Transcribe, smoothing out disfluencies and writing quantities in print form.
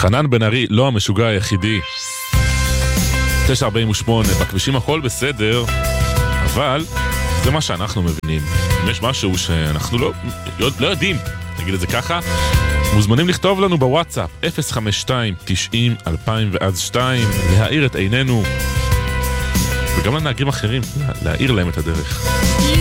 חנן בן ארי, לא המשוגע היחידי. 9:48, בכבישים הכל בסדר, אבל זה מה שאנחנו מבינים. אם יש משהו שאנחנו לא יודעים, נגיד את זה ככה, מוזמנים לכתוב לנו בוואטסאפ 052-90-2002, להאיר את עינינו, וגם לנהגים אחרים, להאיר להם את הדרך.